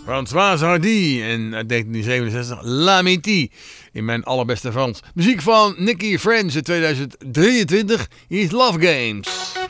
Françoise Hardy in 1967, L'Amitié in mijn allerbeste Frans. Muziek van Nicky French in 2023, hier is Love Games.